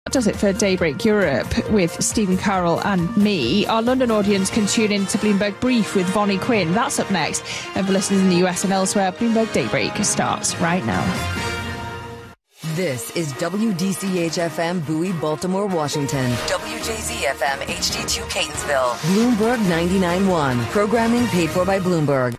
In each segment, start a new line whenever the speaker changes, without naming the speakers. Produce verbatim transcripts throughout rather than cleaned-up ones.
That does it for Daybreak Europe with Stephen Carroll and me. Our London audience can tune in to Bloomberg Brief with Vonnie Quinn. That's up next. And for listeners in the U S and elsewhere, Bloomberg Daybreak starts right now.
This is W D C H F M Bowie, Baltimore, Washington. W J Z F M H D two Catonsville. Bloomberg ninety-nine point one. Programming paid for by Bloomberg.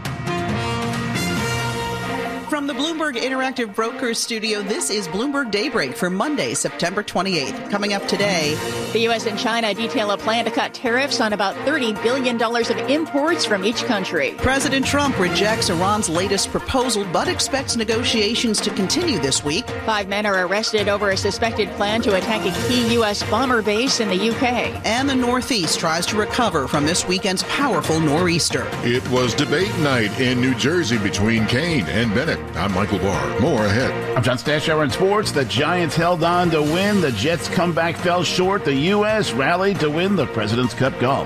From the Bloomberg Interactive Brokers Studio, this is Bloomberg Daybreak for Monday, September twenty-eighth. Coming up today,
the U S and China detail a plan to cut tariffs on about thirty billion dollars of imports from each country.
President Trump rejects Iran's latest proposal, but expects negotiations to continue this week.
Five men are arrested over a suspected plan to attack a key U S bomber base in the U K.
And the Northeast tries to recover from this weekend's powerful nor'easter.
It was debate night in New Jersey between Kaine and Bennett. I'm Michael Barr. More ahead.
I'm John Stashower in sports. The Giants held on to win. The Jets' comeback fell short. The U S rallied to win the President's Cup golf.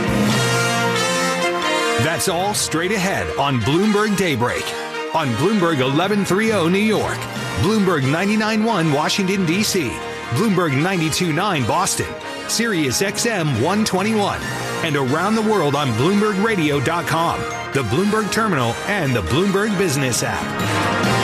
That's all straight ahead on Bloomberg Daybreak. On Bloomberg eleven thirty New York. Bloomberg ninety-nine point one Washington, D C. Bloomberg ninety-two point nine Boston. Sirius X M one twenty-one. And around the world on Bloomberg Radio dot com, the Bloomberg Terminal, and the Bloomberg Business app.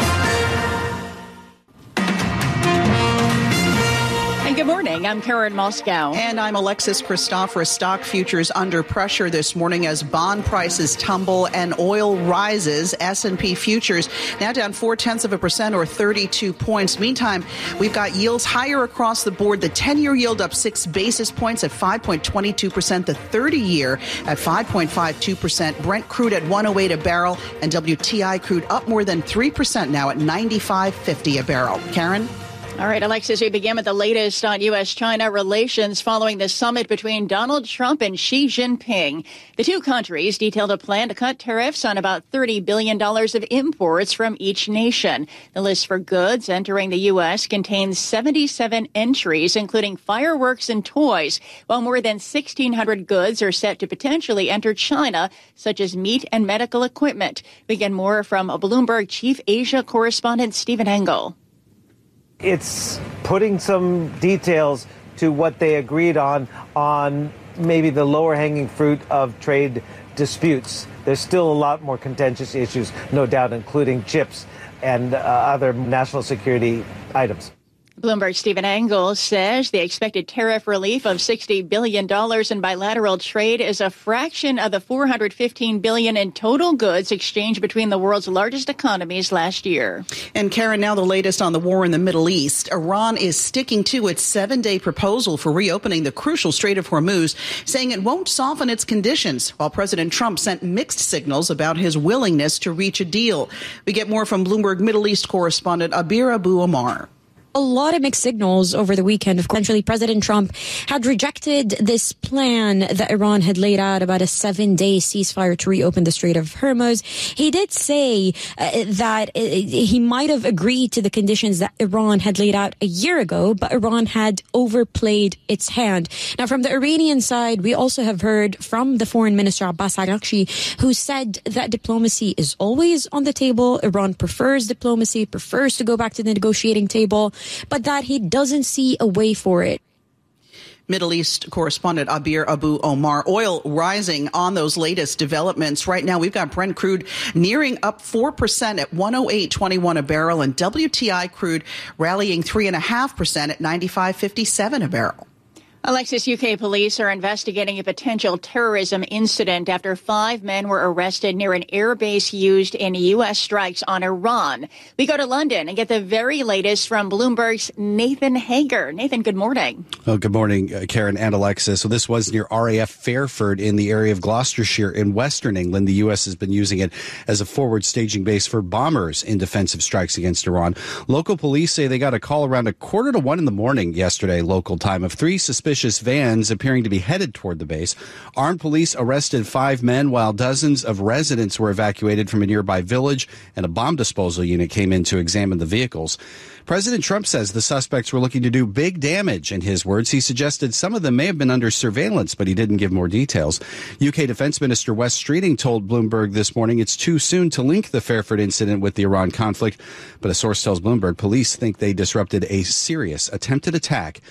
Good morning. I'm Karen Moscow.
And I'm Alexis Christoforous. Stock futures under pressure this morning as bond prices tumble and oil rises. S and P futures now down four-tenths of a percent or thirty-two points. Meantime, we've got yields higher across the board. The ten-year yield up six basis points at five point two two percent. The thirty-year at five point five two percent. Brent crude at one oh eight a barrel. And W T I crude up more than three percent now at ninety-five fifty a barrel. Karen?
All right, Alexis, we begin with the latest on U S China relations following the summit between Donald Trump and Xi Jinping. The two countries detailed a plan to cut tariffs on about thirty billion dollars of imports from each nation. The list for goods entering the U S contains seventy-seven entries, including fireworks and toys, while more than sixteen hundred goods are set to potentially enter China, such as meat and medical equipment. We get more from a Bloomberg Chief Asia correspondent Stephen Engel.
It's putting some details to what they agreed on, on maybe the lower hanging fruit of trade disputes. There's still a lot more contentious issues, no doubt, including chips and uh, other national security items.
Bloomberg's Stephen Engel says the expected tariff relief of sixty billion dollars in bilateral trade is a fraction of the four hundred fifteen billion dollars in total goods exchanged between the world's largest economies last year.
And Karen, now the latest on the war in the Middle East. Iran is sticking to its seven-day proposal for reopening the crucial Strait of Hormuz, saying it won't soften its conditions, while President Trump sent mixed signals about his willingness to reach a deal. We get more from Bloomberg Middle East correspondent Abir Abu Omar.
A lot of mixed signals over the weekend. Of course, essentially, President Trump had rejected this plan that Iran had laid out about a seven-day ceasefire to reopen the Strait of Hormuz. He did say uh, that uh, he might have agreed to the conditions that Iran had laid out a year ago, but Iran had overplayed its hand. Now, from the Iranian side, we also have heard from the Foreign Minister Abbas Araghchi, who said that diplomacy is always on the table. Iran prefers diplomacy, prefers to go back to the negotiating table, but that he doesn't see a way for it.
Middle East correspondent Abir Abu Omar. Oil rising on those latest developments. Right now, we've got Brent crude nearing up four percent at one oh eight twenty-one a barrel, and W T I crude rallying three point five percent at ninety-five fifty-seven a barrel.
Alexis, U K police are investigating a potential terrorism incident after five men were arrested near an airbase used in U S strikes on Iran. We go to London and get the very latest from Bloomberg's Nathan Hager. Nathan, good morning.
Oh, good morning, uh, Karen and Alexis. So this was near R A F Fairford in the area of Gloucestershire in Western England. The U S has been using it as a forward staging base for bombers in defensive strikes against Iran. Local police say they got a call around a quarter to one in the morning yesterday, local time, of three suspicious suspicious vans appearing to be headed toward the base. Armed police arrested five men while dozens of residents were evacuated from a nearby village, and a bomb disposal unit came in to examine the vehicles. President Trump says the suspects were looking to do big damage. In his words, he suggested some of them may have been under surveillance, but he didn't give more details. U K Defense Minister Wes Streeting told Bloomberg this morning it's too soon to link the Fairford incident with the Iran conflict, but a source tells Bloomberg police think they disrupted a serious attempted attack